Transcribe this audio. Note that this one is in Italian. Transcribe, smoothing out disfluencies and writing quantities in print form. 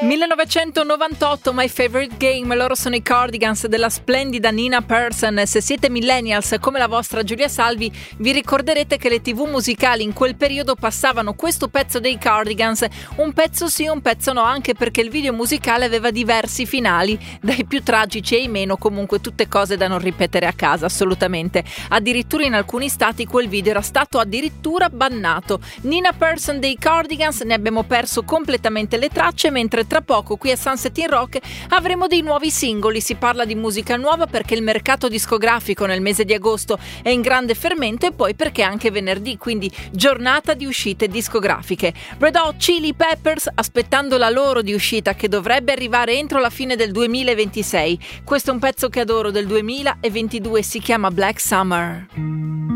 1998, My Favorite Game, loro sono i Cardigans della splendida Nina Persson. Se siete millennials come la vostra Giulia Salvi, vi ricorderete che le TV musicali in quel periodo passavano questo pezzo dei Cardigans, un pezzo sì, un pezzo no, anche perché il video musicale aveva diversi finali, dai più tragici ai meno, comunque tutte cose da non ripetere a casa, assolutamente. Addirittura in alcuni stati quel video era stato addirittura bannato. Nina Persson dei Cardigans, ne abbiamo perso completamente le tracce, mentre tra poco qui a Sunset in Rock avremo dei nuovi singoli. Si parla di musica nuova perché il mercato discografico nel mese di agosto è in grande fermento, e poi perché è anche venerdì, quindi giornata di uscite discografiche. Red Hot Chili Peppers aspettando la loro di uscita che dovrebbe arrivare entro la fine del 2026. Questo è un pezzo che adoro del 2022, si chiama Black Summer.